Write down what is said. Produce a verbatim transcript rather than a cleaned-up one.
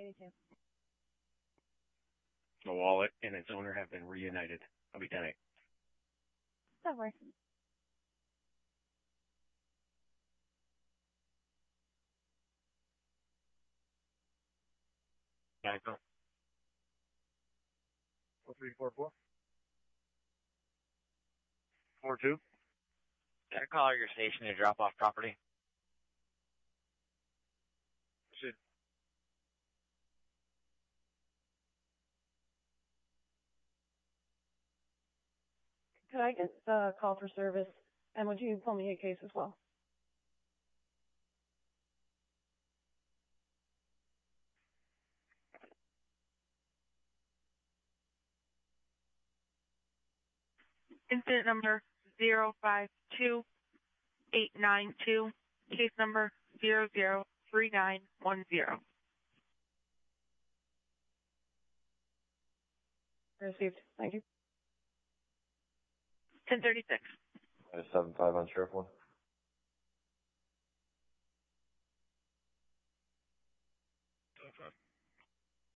eighty-two. The wallet and its owner have been reunited. I'll be ten eight. Don't worry. Nine four. Four three four four. Four two. Can I call your station to drop off property? Should. Could I get the call for service? And would you pull me a case as well? Incident number zero five two eight nine two, case number zero zero three nine one zero. Received. Thank you. ten thirty-six. seven five on Sheriff one. Seven five.